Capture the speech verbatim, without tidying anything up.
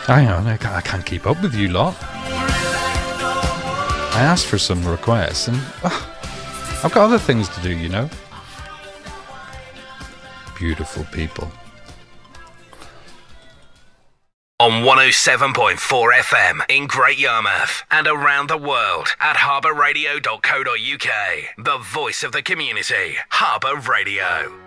Hang on, I can't, I can't keep up with you lot. I asked for some requests, and uh, I've got other things to do, you know. Beautiful people. On one oh seven point four F M in Great Yarmouth and around the world at harbour radio dot co dot uk. The voice of the community, Harbour Radio.